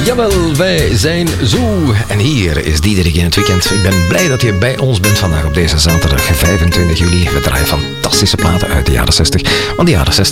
Jawel, wij zijn zo. En hier is Diederik in het weekend. Ik ben blij dat je bij ons bent vandaag op deze zaterdag 25 juli. We draaien fantastische platen uit de jaren 60. Want de jaren 60